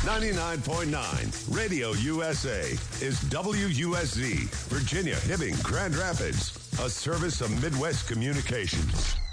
99.9 Radio USA is WUSZ, Virginia, Hibbing, Grand Rapids, a service of Midwest Communications.